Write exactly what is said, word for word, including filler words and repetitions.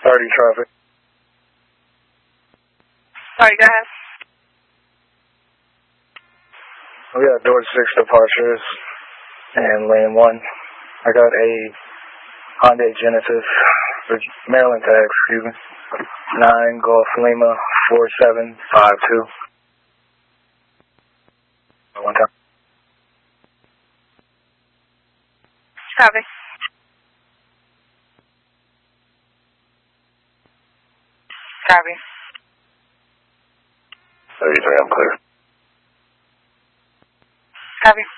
thirty traffic. Sorry, go ahead. We got door six departures and lane one. I got a Hyundai Genesis, Maryland tag, excuse me. nine Golf Lima four seven five two. One time. Copy. Copy. thirty-three, I'm clear. Copy.